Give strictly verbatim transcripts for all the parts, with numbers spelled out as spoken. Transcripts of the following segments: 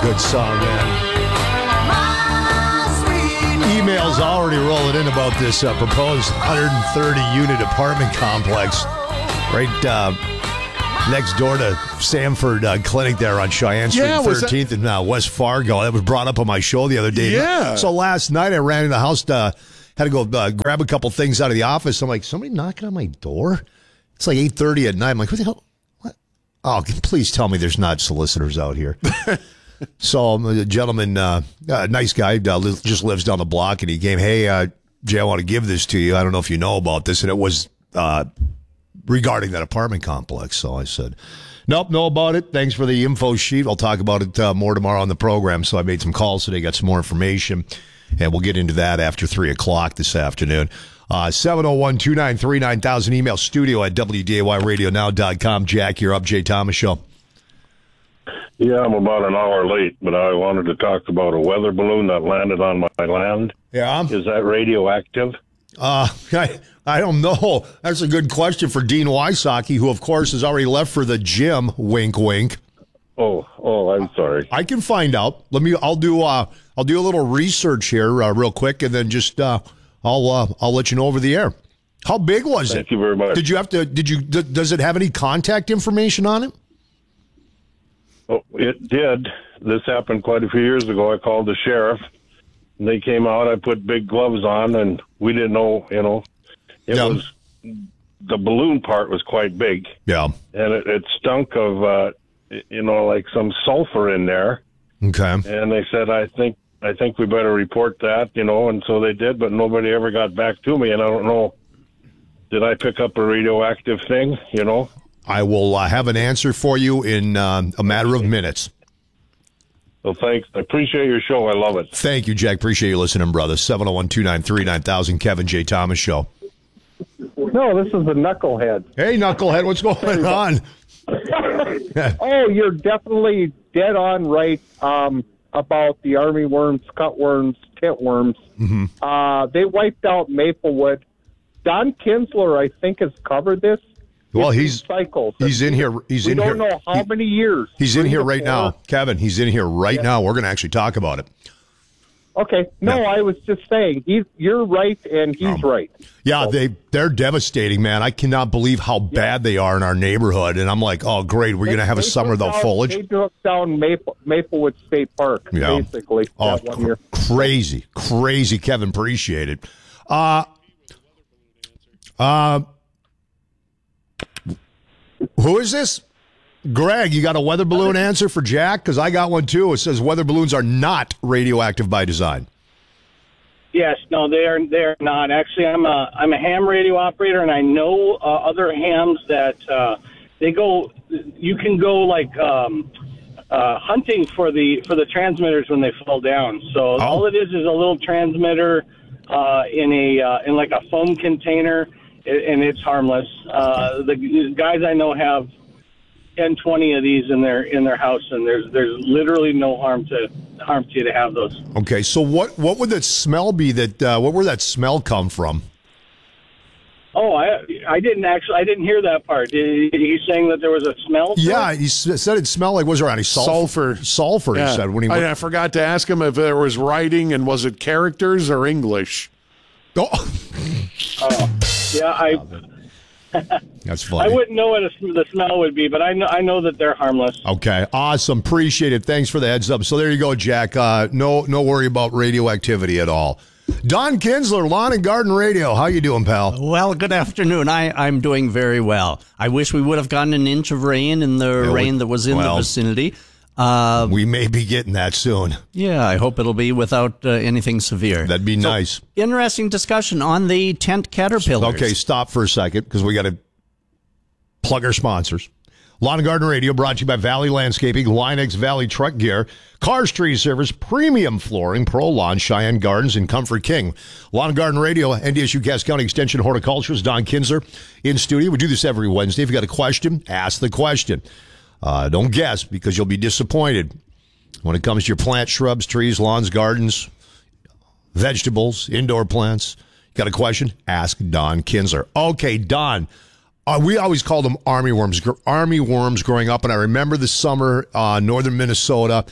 good song, man. Emails already rolling in about this uh, proposed one hundred thirty unit apartment complex right uh, next door to Sanford uh, Clinic there on Cheyenne Street, Yeah, was thirteenth in uh, West Fargo. That was brought up on my show the other day. Yeah. So last night I ran in the house, to, had to go uh, grab a couple things out of the office. I'm like, somebody knocking on my door? It's like eight thirty at night. I'm like, what the hell? What? Oh, please tell me there's not solicitors out here. So um, a gentleman, uh, uh, nice guy, uh, li- just lives down the block, and he came, hey, uh, Jay, I want to give this to you. I don't know if you know about this. And it was uh, regarding that apartment complex. So I said, nope, know about it. Thanks for the info sheet. I'll talk about it uh, more tomorrow on the program. So I made some calls today, got some more information, and we'll get into that after three o'clock this afternoon. Uh, seven oh one, two nine three, nine thousand, email studio at W D A Y radio now dot com. Jack, you're up, Jay Thomas Show. Yeah, I'm about an hour late, but I wanted to talk about a weather balloon that landed on my land. Yeah. Is that radioactive? Uh, I, I don't know. That's a good question for Dean Wysocki, who, of course, has already left for the gym. Wink, wink. Oh, oh, I'm sorry. I can find out. Let me. I'll do. Uh, I'll do a little research here, uh, real quick, and then just uh, I'll uh, I'll let you know over the air. How big was it? Thank you very much. Did you have to? Did you? D- does it have any contact information on it? Oh, it did. This happened quite a few years ago. I called the sheriff, and they came out. I put big gloves on, and we didn't know, you know, it Yeah. was, the balloon part was quite big. Yeah. And it, it stunk of, uh, you know, like some sulfur in there. Okay. And they said, I think, I think we better report that, you know, and so they did, but nobody ever got back to me, and I don't know, did I pick up a radioactive thing, you know? I will uh, have an answer for you in uh, a matter of minutes. Well, thanks. I appreciate your show. I love it. Thank you, Jack. Appreciate you listening, brother. seven oh one, two nine three, nine thousand, Kevin J. Thomas Show. No, this is the knucklehead. Hey, knucklehead, what's going on? Oh, you're definitely dead on right um, about the army worms, cutworms, tintworms. Mm-hmm. Uh, they wiped out Maplewood. Don Kinsler, I think, has covered this. Well, It's he's cycles. he's in here. He's we in don't here. know how He- many years. He's in Three here to right four? now, Kevin. He's in here right Yeah. now. We're going to actually talk about it. Okay. No, Yeah. I was just saying, he's, you're right, and he's Um, right. Yeah, So- they they're devastating, man. I cannot believe how bad they are in our neighborhood. And I'm like, oh, great, we're going to have a They summer took without down- foliage. They took down Maple, Maplewood State Park, Yeah. basically, Oh, that one cr- year. crazy, crazy, Kevin. Appreciate it. Uh, uh, who is this? Greg, you got a weather balloon answer for Jack? Because I got one too. It says weather balloons are not radioactive by design. Yes, no, they are. They are not. Actually, I'm a I'm a ham radio operator, and I know uh, other hams that uh, they go. You can go like um, uh, hunting for the for the transmitters when they fall down. So Oh. all it is is a little transmitter uh, in a uh, in like a foam container, a- and it's harmless. Uh, the guys I know have ten, twenty of these in their in their house, and there's there's literally no harm to harm to you to have those. Okay, so what what would that smell be? That uh, what would that smell come from? Oh, I I didn't actually I didn't hear that part. Did, he's saying that there was a smell. to Yeah, it? he s- said it smelled like was there any sulfur? Sulfur. Sulfur. Yeah. He said when he I, went. I forgot to ask him if there was writing and was it characters or English. Oh, yeah. I that's I funny. wouldn't know what a, the smell would be, but I know I know that they're harmless. Okay, awesome. Appreciate it. Thanks for the heads up. So there you go, Jack. Uh, no, no worry about radioactivity at all. Don Kinsler, Lawn and Garden Radio. How you doing, pal? Well, good afternoon. I, I'm doing very well. I wish we would have gotten an inch of rain in the Yeah, we- rain that was in well. the vicinity. Uh, We may be getting that soon. yeah, I hope it'll be without uh, anything severe. That'd be nice. Interesting discussion on the tent caterpillars. Okay, stop for a second because we got to plug our sponsors. Lawn and Garden Radio brought to you by Valley Landscaping, Linex Valley Truck Gear, Cars Tree Service, Premium Flooring, Pro Lawn, Cheyenne Gardens, and Comfort King. Lawn and Garden Radio, N D S U Cass County Extension Horticulturist Don Kinsler in studio. We do this every Wednesday. If you got a question, ask the question. Uh, don't guess because you'll be disappointed when it comes to your plant, shrubs, trees, lawns, gardens, vegetables, indoor plants. Got a question? Ask Don Kinsler. Okay, Don. Uh, we always called them army worms, gr- army worms growing up, and I remember the summer, uh, northern Minnesota.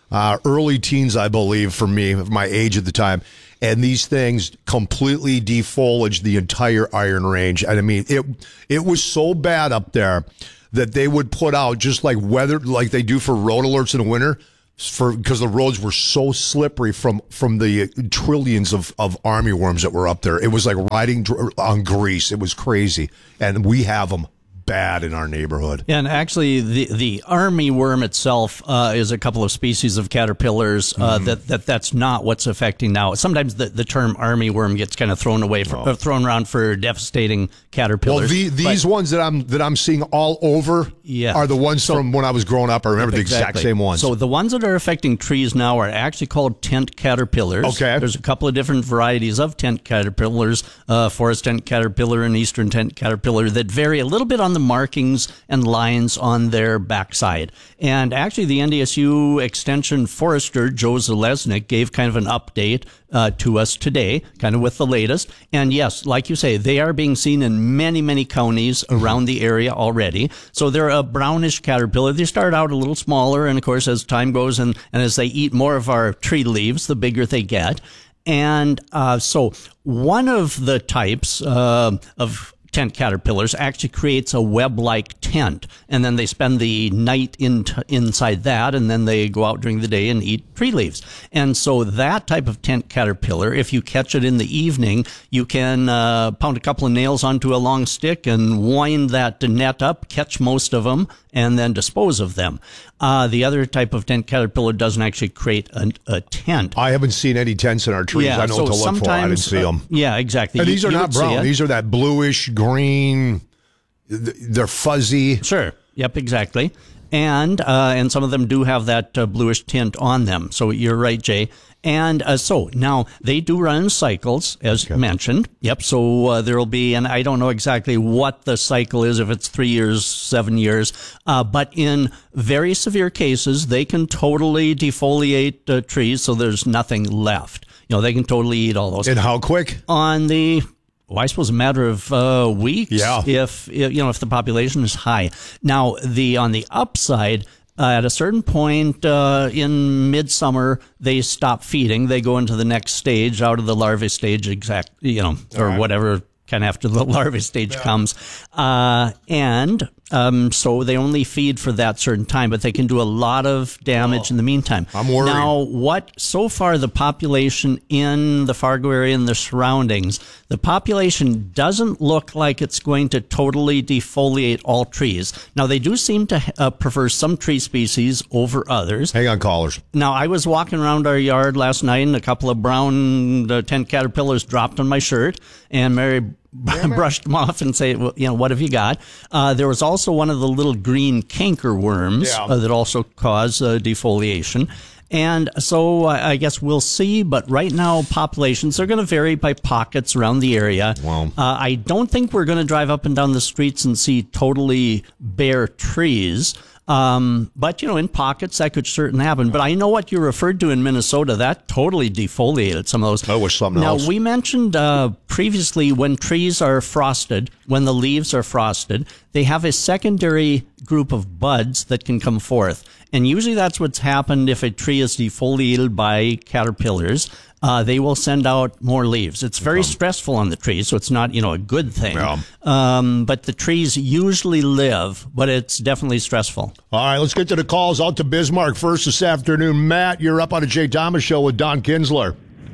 uh, early teens, I believe, for me, of my age at the time. And these things completely defoliaged the entire iron range. And I mean, it it was so bad up there that they would put out just like weather, like they do for road alerts in the winter, for because the roads were so slippery from from the trillions of, of army worms that were up there. It was like riding on grease. It was crazy. And we have them bad in our neighborhood. And actually, the the army worm itself uh, is a couple of species of caterpillars. Uh, mm-hmm. That that that's not what's affecting now. Sometimes the, the term army worm gets kind of thrown away, for, oh. uh, thrown around for devastating caterpillars. Well, the, these but, ones that I'm that I'm seeing all over yeah. are the ones so, from when I was growing up. I remember the exactly. exact same ones. So the ones that are affecting trees now are actually called tent caterpillars. Okay. There's a couple of different varieties of tent caterpillars, uh, forest tent caterpillar and eastern tent caterpillar, that vary a little bit on the markings and lines on their backside. And actually, the N D S U Extension Forester, Joe Zalesnik, gave kind of an update uh, to us today, kind of with the latest. And yes, like you say, they are being seen in many, many counties around the area already. So they're a brownish caterpillar. They start out a little smaller, and of course, as time goes and, and as they eat more of our tree leaves, the bigger they get. And uh, so one of the types uh, of tent caterpillars actually creates a web-like tent, and then they spend the night in t- inside that, and then they go out during the day and eat tree leaves. And so that type of tent caterpillar, if you catch it in the evening, you can uh, pound a couple of nails onto a long stick and wind that net up, catch most of them, and then dispose of them. Uh, the other type of tent caterpillar doesn't actually create a, a tent. I haven't seen any tents in our trees. Yeah, I know so what to look for. I didn't see them. Uh, yeah, exactly. And You- these are you not would see brown. it. These are that bluish green. th- They're fuzzy. Sure. Yep, exactly. And uh, and some of them do have that uh, bluish tint on them. So you're right, Jay. And uh, so now they do run in cycles, as Okay. mentioned. Yep. So uh, there will be, and I don't know exactly what the cycle is, if it's three years, seven years, uh, but in very severe cases, they can totally defoliate uh, trees, so there's nothing left. You know, they can totally eat all those. And how quick? On the, well, I suppose a matter of uh, weeks. Yeah. If, if you know, if the population is high. Now, the on the upside, uh, at a certain point uh, in midsummer, they stop feeding. They go into the next stage, out of the larvae stage, exact, you know, or right. whatever kind of after the larvae stage yeah. comes, uh, and um, so they only feed for that certain time, but they can do a lot of damage oh, in the meantime. I'm worried. Now, what so far the population in the Fargo area and the surroundings, the population doesn't look like it's going to totally defoliate all trees. Now, they do seem to uh, prefer some tree species over others. Hang on, callers. Now, I was walking around our yard last night, and a couple of brown uh, tent caterpillars dropped on my shirt, and Mary brushed them off and say, well, you know, what have you got? Uh, there was also one of the little green canker worms yeah. uh, that also cause uh, defoliation. And so uh, I guess we'll see, but right now populations are going to vary by pockets around the area. Wow. Uh, I don't think we're going to drive up and down the streets and see totally bare trees. Um, but, you know, in pockets, that could certainly happen. But I know what you referred to in Minnesota. That totally defoliated some of those. That was something now, else. Now, we mentioned uh, previously when trees are frosted, when the leaves are frosted, they have a secondary group of buds that can come forth. And usually that's what's happened if a tree is defoliated by caterpillars. Uh, they will send out more leaves. It's very um, stressful on the trees, so it's not, you know, a good thing. Yeah. Um, but the trees usually live, but it's definitely stressful. All right, let's get to the calls. Out to Bismarck first this afternoon. Matt, you're up on the Jay Thomas Show with Don Kinsler.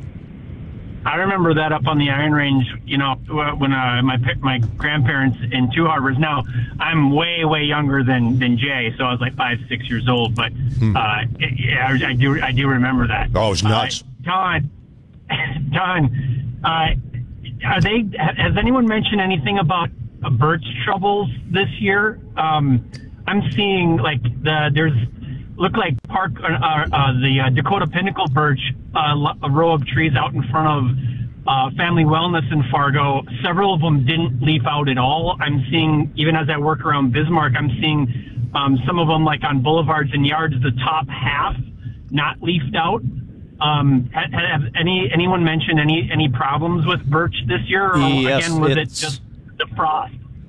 I remember that up on the Iron Range, you know, when uh, my my grandparents in Two Harbors. Now, I'm way, way younger than, than Jay, so I was like five, six years old. But hmm. uh, yeah, I, I do I do remember that. Oh, it's nuts. Uh, Don, Don, uh, are they? Has anyone mentioned anything about uh, birch troubles this year? Um, I'm seeing like the there's look like park uh, uh, the uh, Dakota Pinnacle birch, uh, a row of trees out in front of uh, Family Wellness in Fargo. Several of them didn't leaf out at all. I'm seeing, even as I work around Bismarck, I'm seeing um, some of them like on boulevards and yards, the top half not leafed out. Um, have, have any anyone mentioned any any problems with birch this year? Or yes, again, was it it's, just the frost?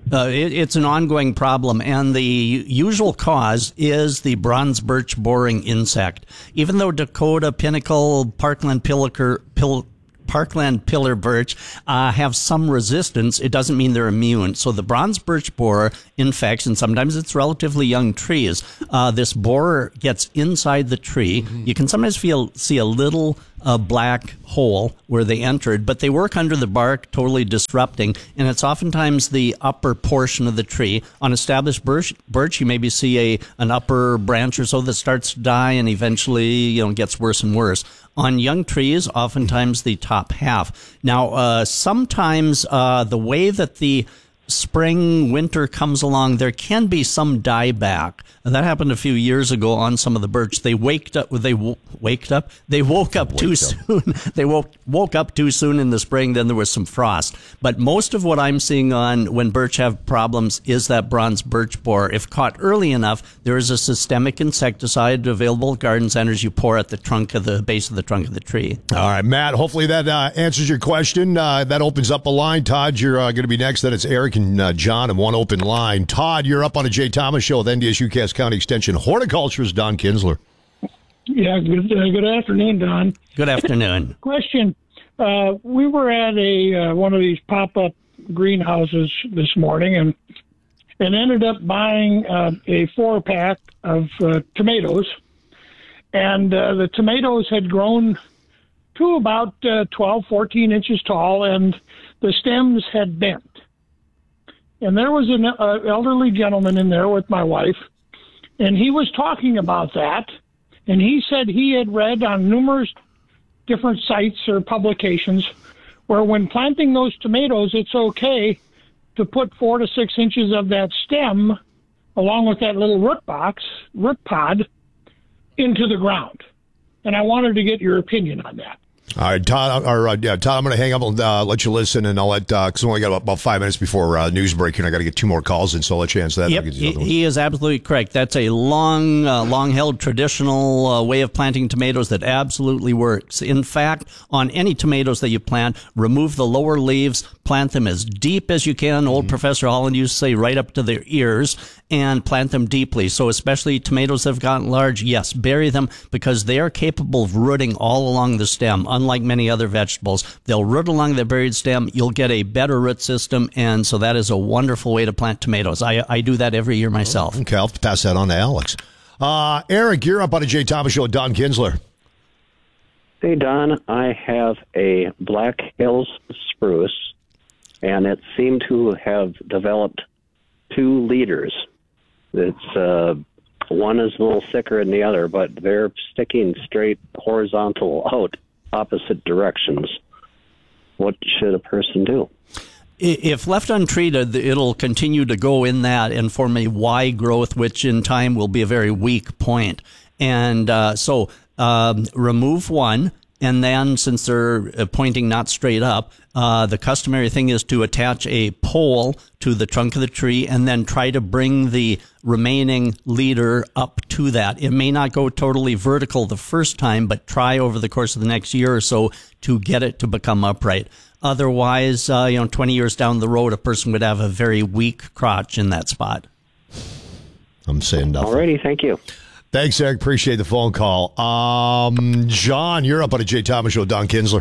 Uh, it, it's an ongoing problem, and the usual cause is the bronze birch boring insect. Even though Dakota, Pinnacle, Parkland Pillar, Pill, Parkland pillar birch uh, have some resistance, it doesn't mean they're immune. So the bronze birch borer infects, and sometimes it's relatively young trees. Uh, this borer gets inside the tree. Mm-hmm. You can sometimes feel see a little uh, black hole where they entered, but they work under the bark, totally disrupting, and it's oftentimes the upper portion of the tree. On established birch, birch you maybe see a an upper branch or so that starts to die and eventually you know gets worse and worse. On young trees, oftentimes the top half. Now, uh, sometimes uh, the way that the spring, winter comes along, there can be some dieback. And that happened a few years ago on some of the birch. They waked up. They w- waked up. They woke up too soon. They woke woke up too soon in the spring. Then there was some frost. But most of what I'm seeing on when birch have problems is that bronze birch borer. If caught early enough, there is a systemic insecticide available at garden centers. You pour at the trunk of the base of the trunk of the tree. All right, Matt. Hopefully that uh, answers your question. Uh, that opens up a line. Todd, you're uh, going to be next. Then it's Eric and uh, John and one open line. Todd, you're up on a Jay Thomas show with N D S U Cass County Extension Horticulturist Don Kinsler. Yeah, good, uh, good afternoon, Don. Good afternoon. Question. Uh, we were at a uh, one of these pop-up greenhouses this morning and and ended up buying uh, a four-pack of uh, tomatoes. And uh, the tomatoes had grown to about uh, twelve, fourteen inches tall, and the stems had bent. And there was an uh, elderly gentleman in there with my wife, and he was talking about that. And he said he had read on numerous different sites or publications where when planting those tomatoes, it's okay to put four to six inches of that stem along with that little root box, root pod, into the ground. And I wanted to get your opinion on that. All right, Todd, or, uh, yeah, Todd, I'm going to hang up and uh, let you listen, and I'll let, because uh, we only got about, about five minutes before uh, news break, and I got to get two more calls in, so I'll let you answer that. Yep, he, he is absolutely correct. That's a long, uh, long-held traditional uh, way of planting tomatoes that absolutely works. In fact, on any tomatoes that you plant, remove the lower leaves, plant them as deep as you can. Old mm-hmm. Professor Holland used to say right up to their ears, and plant them deeply. So especially tomatoes that have gotten large, yes, bury them because they are capable of rooting all along the stem. Unlike many other vegetables, they'll root along the buried stem. You'll get a better root system, and so that is a wonderful way to plant tomatoes. I, I do that every year myself. Okay, I'll have to pass that on to Alex. Uh, Eric, you're up on a Jay Thomas show with Don Kinsler. Hey, Don, I have a Black Hills spruce, and it seemed to have developed two leaders. It's uh, one is a little thicker than the other, but they're sticking straight horizontal out opposite directions. What should a person do? If left untreated, it'll continue to go in that and form a Y growth, which in time will be a very weak point. And uh, so um, remove one. And then, since they're pointing not straight up, uh, the customary thing is to attach a pole to the trunk of the tree and then try to bring the remaining leader up to that. It may not go totally vertical the first time, but try over the course of the next year or so to get it to become upright. Otherwise, uh, you know, twenty years down the road, a person would have a very weak crotch in that spot. I'm saying nothing. All righty, thank you. Thanks, Eric. Appreciate the phone call. Um, John, you're up on a Jay Thomas show. Don Kinsler.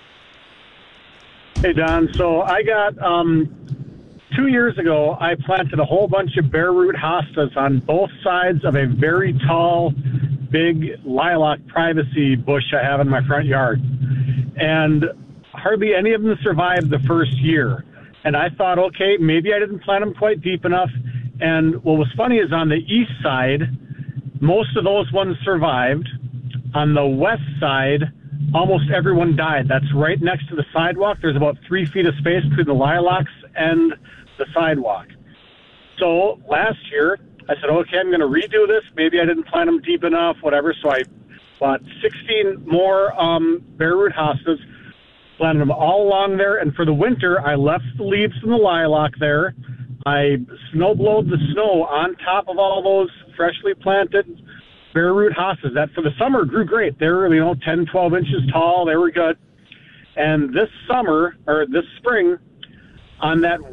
Hey, Don. So I got, um, two years ago, I planted a whole bunch of bare root hostas on both sides of a very tall, big lilac privacy bush I have in my front yard. And hardly any of them survived the first year. And I thought, okay, maybe I didn't plant them quite deep enough. And what was funny is on the east side, most of those ones survived. On the west side, almost everyone died. That's right next to the sidewalk. There's about three feet of space between the lilacs and the sidewalk. So last year, I said, okay, I'm going to redo this. Maybe I didn't plant them deep enough, whatever. So I bought sixteen more um, bare root hostas, planted them all along there. And for the winter, I left the leaves from the lilac there. I snow blowed the snow on top of all those freshly planted bare root hostas. That for the summer grew great. They were, you know, ten, twelve inches tall. They were good. And this summer, or this spring, on that west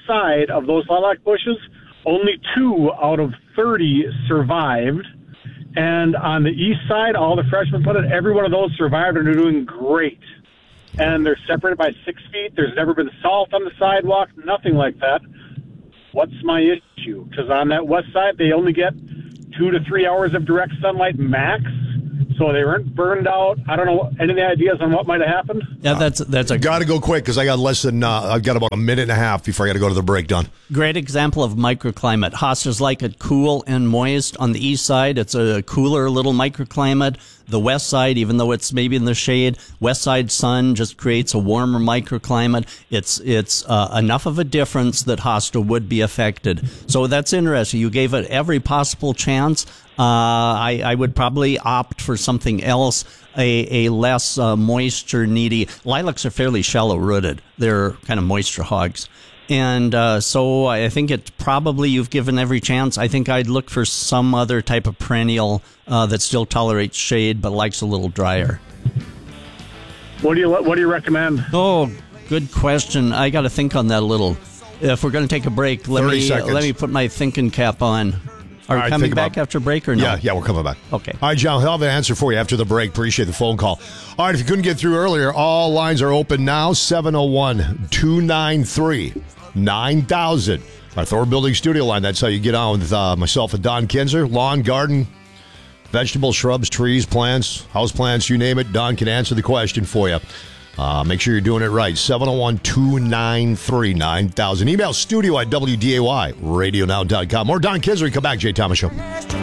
side of those lilac bushes, only two out of thirty survived. And on the east side, all the freshmen planted, every one of those survived and are doing great. And they're separated by six feet. There's never been salt on the sidewalk, nothing like that. What's my issue? Because on that west side, they only get two to three hours of direct sunlight max. So they weren't burned out. I don't know any ideas on what might have happened. Yeah, that's that's a Got to go quick because I got less than uh, I've got about a minute and a half before I got to go to the break. Done. great example of microclimate. Hostas like it cool and moist. On the east side, it's a cooler little microclimate. The west side, even though it's maybe in the shade, west side sun just creates a warmer microclimate. It's it's uh, enough of a difference that Hosta would be affected. So that's interesting. You gave it every possible chance. Uh, I, I would probably opt for something else, a, a less uh, moisture needy. Lilacs are fairly shallow rooted. They're kind of moisture hogs. And uh, so I think it probably you've given every chance. I think I'd look for some other type of perennial uh, that still tolerates shade but likes a little drier. What do you What do you recommend? Oh, good question. I got to think on that a little. If we're going to take a break, let me seconds. let me put my thinking cap on. Are we All right, coming think back about- after break or no? Yeah, yeah, we're coming back. Okay. All right, John, I'll have an answer for you after the break. Appreciate the phone call. All right, if you couldn't get through earlier, all lines are open now, seven oh one, two nine three, nine thousand. Our Thor Building studio line, that's how you get on with uh, myself and Don Kinzer. Lawn, garden, vegetables, shrubs, trees, plants, house plants, you name it. Don can answer the question for you. Uh, make sure you're doing it right. seven oh one, two nine three, nine thousand. Email studio at W D A Y radio now dot com. More Don Kinzer. Come back, Jay Thomas Show.